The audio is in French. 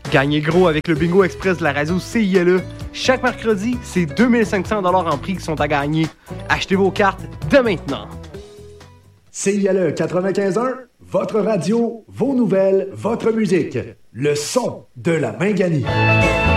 Gagnez gros avec le Bingo Express de la radio CILE. Chaque mercredi, c'est 2500 $ en prix qui sont à gagner. Achetez vos cartes dès maintenant. CILE 95.1, votre radio, vos nouvelles, votre musique. Le son de la Minganie.